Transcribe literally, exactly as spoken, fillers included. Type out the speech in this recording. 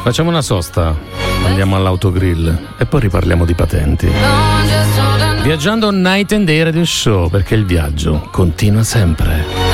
Facciamo una sosta, andiamo all'autogrill e poi riparliamo di patenti. Viaggiando Night and Day Radio Show, perché il viaggio continua sempre.